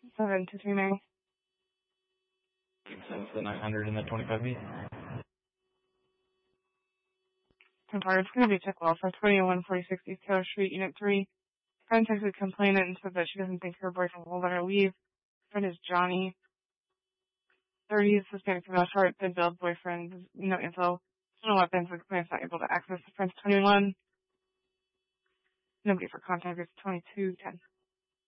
7 to 3 May. Since the 900 and the 25 feet. Templar, it's going to be Chickwell for 2146 East Taylor Street, Unit 3. Friend texted complainant and said that she doesn't think her boyfriend will let her leave. Friend is Johnny. 30s, Hispanic female, short, thin build, boyfriend, no info. No weapons, the complainant's not able to access. The friend's 21. Nobody for contact is 2210.